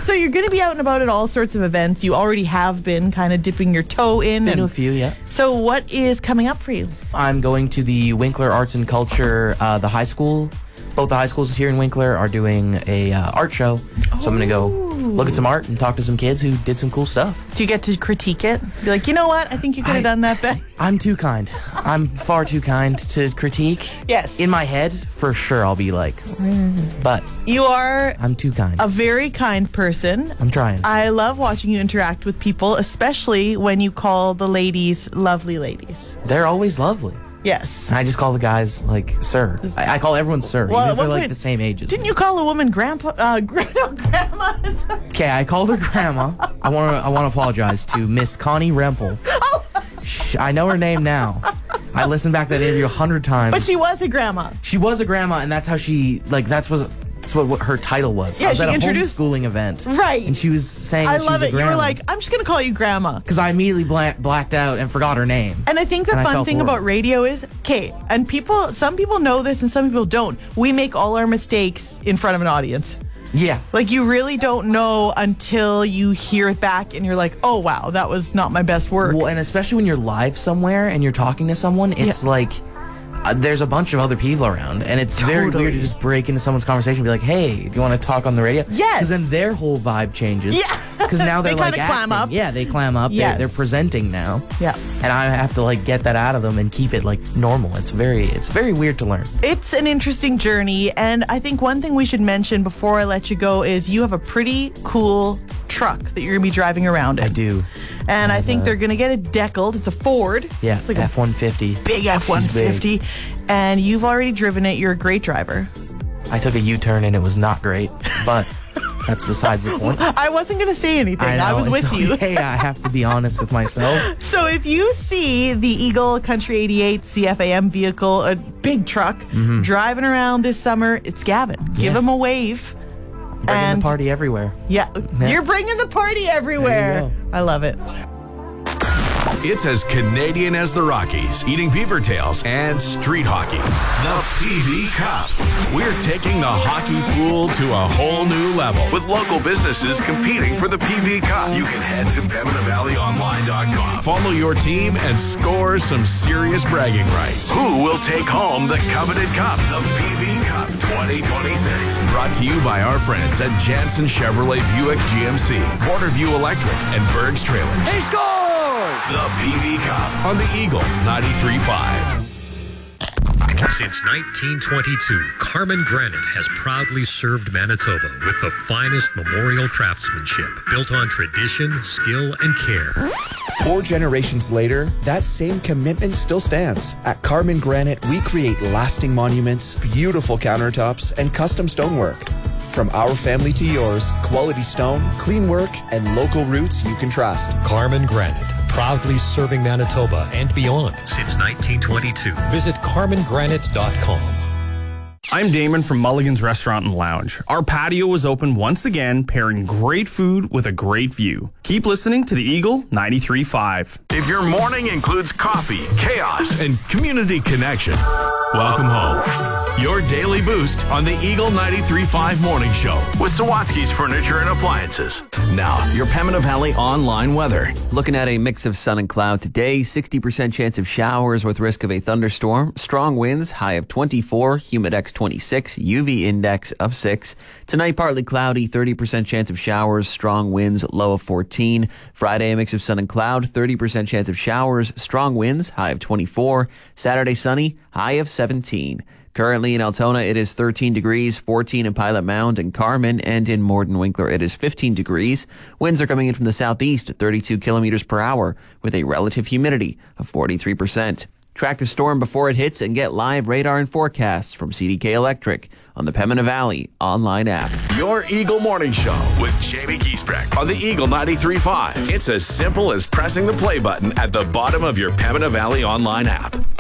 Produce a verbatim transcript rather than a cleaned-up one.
So you're going to be out and about at all sorts of events. You already have been kind of dipping your toe in. Been and to a few, yeah. So what is coming up for you? I'm going to the Winkler Arts and Culture, uh, the high school. Both the high schools here in Winkler are doing a uh, art show. So I'm going to go look at some art and talk to some kids who did some cool stuff. Do you get to critique it? Be like, you know what? I think you could have done that better. I'm too kind. I'm far too kind to critique. Yes. In my head, for sure, I'll be like, but You are I'm too kind. a very kind person. I'm trying. I love watching you interact with people, especially when you call the ladies lovely ladies. They're always lovely. Yes. And I just call the guys, like, sir. I, I call everyone sir, Well, at even if they're, one like, point- the same ages. Didn't you call a woman grandpa, uh, gra- no, grandma? Okay, I called her grandma. I want to I want to apologize to Miss Connie Rempel. Oh, Shh, I know her name now. I listened back to that interview a hundred times. but she was a grandma. She was a grandma, and that's how she, like, that's was that's what, what her title was. Yeah, I was she at a introduced- homeschooling event. Right. And she was saying I that she love was a it. You grandma. were like, I'm just going to call you grandma. Because I immediately bla- blacked out and forgot her name. And I think the And I fun felt thing horrible. about radio is, okay, and people, some people know this and some people don't. We make all our mistakes in front of an audience. Yeah. Like, you really don't know until you hear it back and you're like, oh, wow, that was not my best work. Well, and especially when you're live somewhere and you're talking to someone, it's Yeah. like uh, there's a bunch of other people around, and it's very Totally. weird to just break into someone's conversation and be like, hey, do you want to talk on the radio? Yes. Because then their whole vibe changes. Yeah. Because now they're They like kinda clam acting. up. Yeah, they clam up. Yes. They're, they're presenting now. Yeah. And I have to like get that out of them and keep it like normal. It's very, it's very weird to learn. It's an interesting journey, and I think one thing we should mention before I let you go is you have a pretty cool truck that you're going to be driving around in. I do. And I, have think a- they're going to get it deckled. It's a Ford. Yeah, It's like F one fifty. a big F one fifty. And you've already driven it. You're a great driver. I took a U-turn and it was not great, but that's besides the point. I wasn't going to say anything. I, know, was with it's you. okay. I have to be honest with myself. So if you see the Eagle Country eighty-eight C F A M vehicle, a big truck, driving around this summer, it's Gavin. Give Mm-hmm. Yeah. him a wave. Bringing and the party everywhere. Yeah, Yeah. you're bringing the party everywhere. There you I love it. It's as Canadian as the Rockies, eating beaver tails, and street hockey. The P V Cup. We're taking the hockey pool to a whole new level with local businesses competing for the P V Cup. You can head to Pembina Valley Online dot com. Follow your team and score some serious bragging rights. Who will take home the coveted cup? The P V Cup twenty twenty-six. Brought to you by our friends at Jansen Chevrolet Buick G M C, Porterview Electric, and Berg's Trailers. He scores! The P V Cup on the Eagle ninety-three point five. Since nineteen twenty-two, Carmen Granite has proudly served Manitoba with the finest memorial craftsmanship built on tradition, skill, and care. Four generations later, that same commitment still stands. At Carmen Granite, we create lasting monuments, beautiful countertops, and custom stonework. From our family to yours, quality stone, clean work, and local roots you can trust. Carmen Granite, proudly serving Manitoba and beyond since nineteen twenty-two. Visit carmen granite dot com. I'm Damon from Mulligan's Restaurant and Lounge. Our patio is open once again, pairing great food with a great view. Keep listening to the Eagle ninety-three point five. If your morning includes coffee, chaos, and community connection, welcome home. Your daily boost on the Eagle ninety-three point five Morning Show with Sawatsky's Furniture and Appliances. Now, your Pembina Valley online weather. Looking at a mix of sun and cloud today, sixty percent chance of showers with risk of a thunderstorm. Strong winds, high of twenty-four, humidex twenty-six, U V index of six. Tonight, partly cloudy, thirty percent chance of showers, strong winds, low of fourteen. Friday, a mix of sun and cloud, thirty percent chance of showers, strong winds, high of twenty-four. Saturday, sunny, high of seventeen. Currently in Altona, it is thirteen degrees, fourteen in Pilot Mound and Carmen, and in Morden Winkler, it is fifteen degrees. Winds are coming in from the southeast at thirty-two kilometers per hour with a relative humidity of forty-three percent. Track the storm before it hits and get live radar and forecasts from C D K Electric on the Pembina Valley online app. Your Eagle Morning Show with Jamie Giesbrecht on the Eagle ninety-three point five. It's as simple as pressing the play button at the bottom of your Pembina Valley online app.